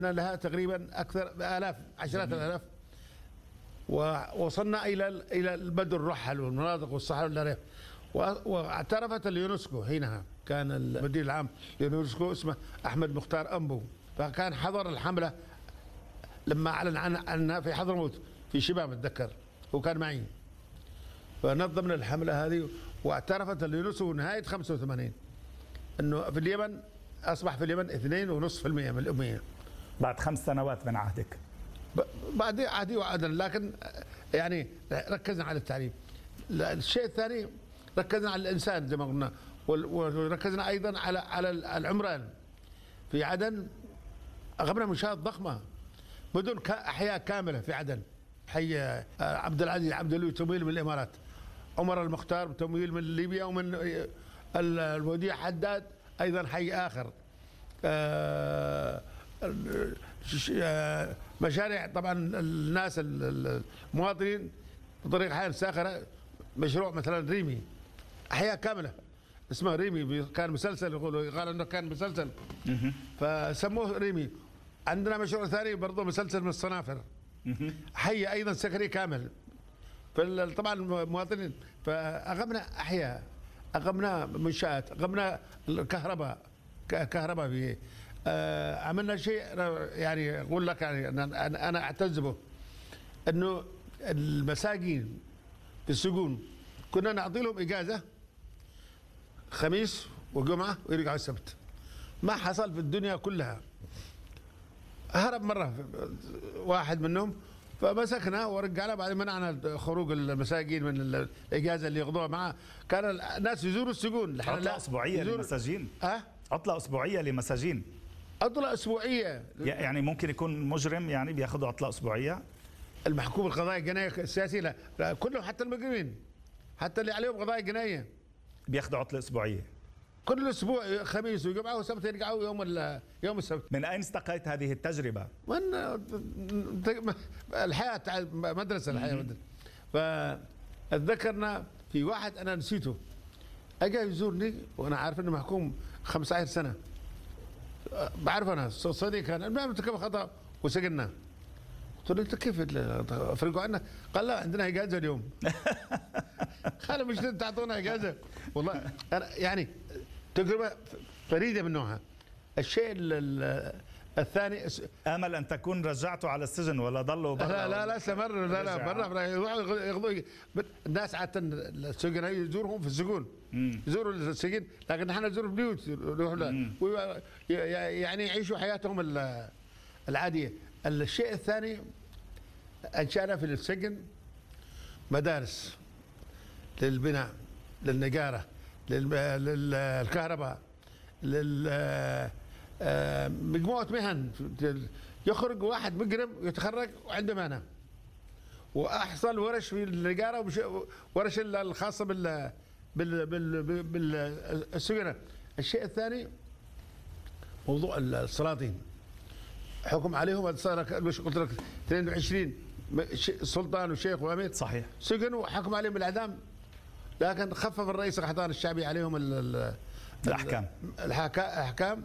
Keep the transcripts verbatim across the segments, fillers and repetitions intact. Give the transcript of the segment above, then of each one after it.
لها تقريبا اكثر آلاف عشرات الالاف، ووصلنا الى الى البدو الرحل والمناطق والصحراء والريف. واعترفت اليونسكو حينها، كان المدير العام لليونسكو اسمه احمد مختار انبو، فكان حضر الحمله لما اعلن عنها في حضرموت في شباب اتذكر، وكان معي. فنظمنا الحمله هذه واعترفت اليونسكو نهايه خمسة وثمانين انه في اليمن اصبح في اليمن اثنين فاصلة خمسة بالمئة من الاميه بعد خمس سنوات من عهدك. بعد عهدي وعدنا، لكن يعني ركزنا على التعليم. الشيء الثاني ركزنا على الانسان زي ما قلنا، وركزنا ايضا على على العمران. في عدن اغمنا منشآت ضخمه، مدن احياء كامله في عدن. حي عبد العزيز عبد الله تمويل من الامارات، عمر المختار تمويل من ليبيا، ومن الوديع حداد ايضا حي اخر. مشاريع طبعا الناس المواطنين بطريقه حال ساخره، مشروع مثلا ريمي، احياء كامله اسمه ريمي، كان مسلسل، يقولوا قال انه كان مسلسل فسموه ريمي. عندنا مشروع ثاني برضه مسلسل من الصنافر، حي ايضا سكري كامل. طبعا المواطنين، فاغمنا احياء، اغمنا منشات، اغمنا الكهرباء كهرباء في آه عملنا شيء يعني اقول لك، يعني انا انا اعتز به، انه المساجين في السجون كنا نعطي لهم اجازه خميس وجمعه ويرجعوا السبت. ما حصل في الدنيا كلها. هرب مره واحد منهم فمسكنا ورجعنا، بعدين منعنا خروج المساجين من الاجازه اللي ياخذوها معه. كان الناس يزوروا السجون. عطله اسبوعيه للمساجين. اه عطله اسبوعيه لمساجين. عطله اسبوعيه يعني ممكن يكون مجرم يعني بياخذوا عطله اسبوعيه. المحكوم القضايا الجنائيه السياسي لا. لا كلهم، حتى المجرمين، حتى اللي عليهم قضايا جنائيه بياخذوا عطله اسبوعيه كل اسبوع، خميس وجمعه وسبت يرجعوا يوم يوم السبت. من اين استقيت هذه التجربه؟ من الحياه، مدرسه الحياه مدرسه. فاتذكرنا في واحد انا نسيته، اجى يزورني وانا عارف انه محكوم خمسة عشر سنه، بعرف انا صديق كان، المهم ارتكب خطا وسجناه. قلت له انت كيف افرقوا عنا؟ قال لا عندنا اجازه اليوم. قال مش تعطونا اجازه؟ والله أنا يعني تجربه فريده من نوعها. الشيء الثاني، امل ان تكون رجعته على السجن ولا ضلوا برا؟ لا لا لا استمر، لا لا برا ياخذوا الناس. حتى السجناء يزورهم في السجون، يزوروا السجن، لكن نحن نزور البيوت، يعني يعيشوا حياتهم العاديه. الشيء الثاني، انشانا في السجن مدارس للبناء، للنجاره، للكهرباء، مجموعه مهن. يخرج واحد مجرم يتخرج وعنده مهنه، واحصل ورش في النجاره وورش الخاصه بال بال بال بالسجناء. الشيء الثاني موضوع السلاطين، حكم عليهم صار مش قلت لك اثنين وعشرين سلطان وشيخ وامير، صحيح، سجن وحكم عليهم بالاعدام، لكن خفف الرئيس القحطاني الشعبي عليهم الاحكام الاحكام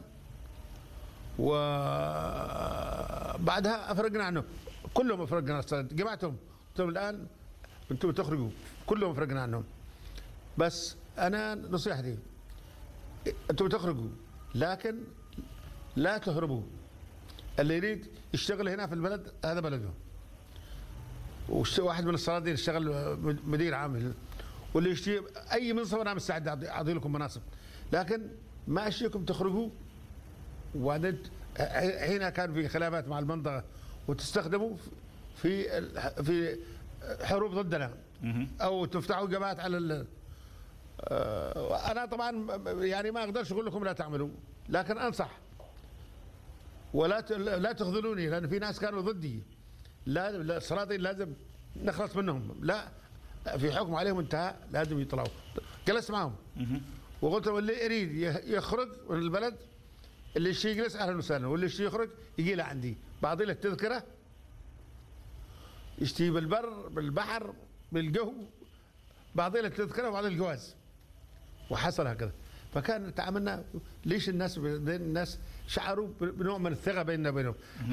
وبعدها افرقنا عنه. كلهم افرقنا، جمعتهم قلت لهم الان انتم تخرجوا، كلهم افرقنا عنهم. بس انا نصيحتي انتم تخرجوا، لكن لا تهربوا. اللي يريد يشتغل هنا في البلد هذا بلده، واحد من السلاطين يشتغل مدير عام، واللي يشتي اي منصب انا مستعد اعطي لكم مناصب، لكن ما اشتيكم تخرجوا. وبعدين حين كان في خلافات مع المنطقه وتستخدموا في في حروب ضدنا او تفتحوا جبهات على ال انا طبعا يعني ما اقدرش اقول لكم لا تعملوا، لكن انصح ولا لا تخذلوني، لان في ناس كانوا ضدي. لا السلاطين لازم نخلص منهم، لا في حكم عليهم انتهى، لازم يطلعوا. جلست معهم وقلت لهم اللي يريد يخرج من البلد، اللي يشتي يجلس اهلا وسهلا، واللي يشتي يخرج يجي له عندي، بعطي له التذكره، يشتي بالبر بالبحر بالجو، بعطي له التذكره وبعطي الجواز. وحصل هكذا. فكان تعاملنا، ليش الناس الناس شعروا بنوع من الثقه بيننا وبينهم.